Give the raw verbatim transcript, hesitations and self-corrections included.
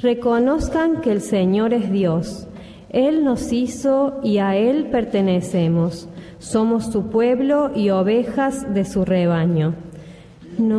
Reconozcan que el Señor es Dios. Él nos hizo y a Él pertenecemos. Somos su pueblo y ovejas de su rebaño. No